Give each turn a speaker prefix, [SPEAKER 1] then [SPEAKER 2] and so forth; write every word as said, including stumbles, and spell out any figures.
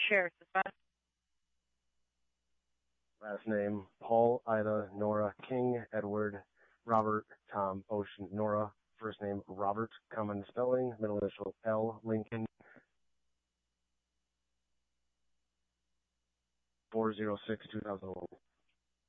[SPEAKER 1] Share suspense.
[SPEAKER 2] Last name, Paul, Ida, Nora, King, Edward, Robert, Tom, Ocean, Nora. First name, Robert, common spelling, middle initial, L, Lincoln, four oh six, two thousand one.